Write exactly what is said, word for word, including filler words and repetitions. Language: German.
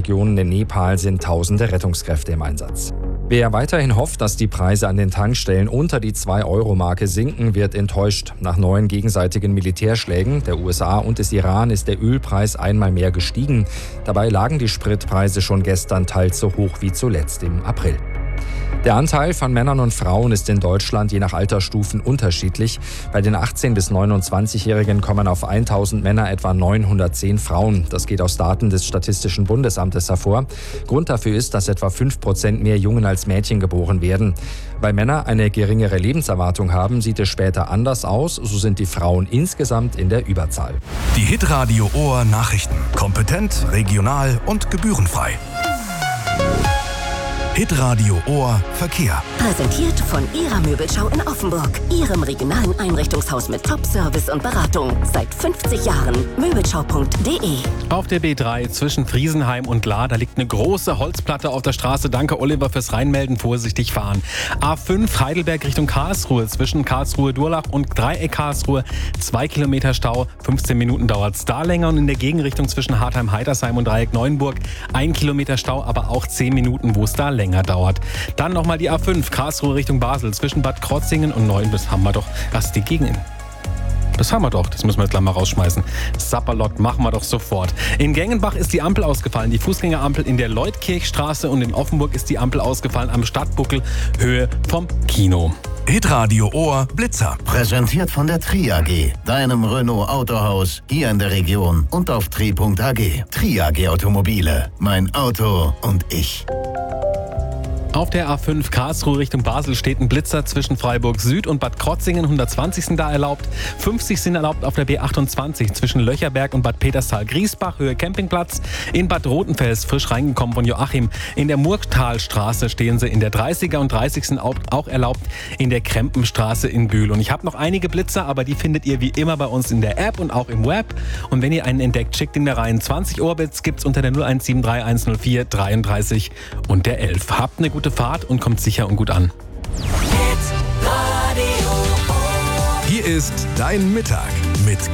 Regionen in Nepal sind tausende Rettungskräfte im Einsatz. Wer weiterhin hofft, dass die Preise an den Tankstellen unter die zwei Euro Marke sinken, wird enttäuscht. Nach neuen gegenseitigen Militärschlägen der U S A und des Iran ist der Ölpreis einmal mehr gestiegen. Dabei lagen die Spritpreise schon gestern teils so hoch wie zuletzt im April. Der Anteil von Männern und Frauen ist in Deutschland je nach Altersstufen unterschiedlich. Bei den achtzehn- bis neunundzwanzigjährigen kommen auf tausend Männer etwa neunhundertzehn Frauen. Das geht aus Daten des Statistischen Bundesamtes hervor. Grund dafür ist, dass etwa fünf Prozent mehr Jungen als Mädchen geboren werden. Weil Männer eine geringere Lebenserwartung haben, sieht es später anders aus. So sind die Frauen insgesamt in der Überzahl. Die Hitradio Ohr Nachrichten. Kompetent, regional und gebührenfrei. Hitradio Ohr Verkehr. Präsentiert von Ihrer Möbelschau in Offenburg. Ihrem regionalen Einrichtungshaus mit Top-Service und Beratung. Seit fünfzig Jahren. Möbelschau punkt de. Auf der B drei zwischen Friesenheim und Lahr, da liegt eine große Holzplatte auf der Straße. Danke, Oliver, fürs Reinmelden. Vorsichtig fahren. A fünf Heidelberg Richtung Karlsruhe. Zwischen Karlsruhe-Durlach und Dreieck Karlsruhe. Zwei Kilometer Stau. fünfzehn Minuten dauert es da länger. Und in der Gegenrichtung zwischen Hartheim-Heidersheim und Dreieck Neuenburg. Ein Kilometer Stau, aber auch zehn Minuten, wo es da länger dauert. Dann nochmal die A fünf, Karlsruhe Richtung Basel, zwischen Bad Krotzingen und Neuenburg. Das haben wir doch. Das ist die Gegend. Das haben wir doch. Das müssen wir jetzt gleich mal rausschmeißen. Sapperlot machen wir doch sofort. In Gengenbach ist die Ampel ausgefallen. Die Fußgängerampel in der Leutkirchstraße, und in Offenburg ist die Ampel ausgefallen am Stadtbuckel, Höhe vom Kino. Hitradio Ohr Blitzer. Präsentiert von der Tri A G, deinem Renault Autohaus hier in der Region und auf tri punkt a g. Tri A G Automobile. Mein Auto und ich. Auf der A fünf Karlsruhe Richtung Basel steht ein Blitzer zwischen Freiburg Süd und Bad Krotzingen. hundertzwanzig sind da erlaubt. fünfzig sind erlaubt auf der B achtundzwanzig zwischen Löcherberg und Bad Peterstal-Griesbach, Höhe Campingplatz. In Bad Rotenfels, frisch reingekommen von Joachim. In der Murgtalstraße stehen sie in der dreißiger und dreißig sind auch erlaubt in der Krempenstraße in Bühl. Und ich habe noch einige Blitzer, aber die findet ihr wie immer bei uns in der App und auch im Web. Und wenn ihr einen entdeckt, schickt ihn mir rein. zwanzig Orbits gibt's unter der null eins sieben drei eins null vier dreiunddreißig und der elf. Habt eine gute Fahrt und kommt sicher und gut an. Hier ist dein Mittag.